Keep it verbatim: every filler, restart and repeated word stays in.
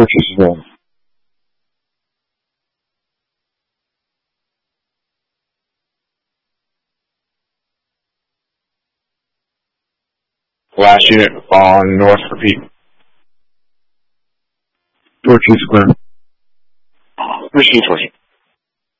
Torch is wrong. Last unit on north, repeat. Torch is clear. Machine torch.